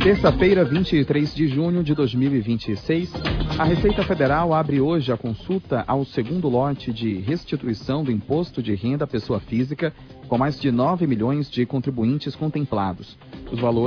Terça-feira, 23 de junho de 2026, a Receita Federal abre hoje a consulta ao segundo lote de restituição do Imposto de Renda à Pessoa Física, com mais de 9 milhões de contribuintes contemplados. Os valores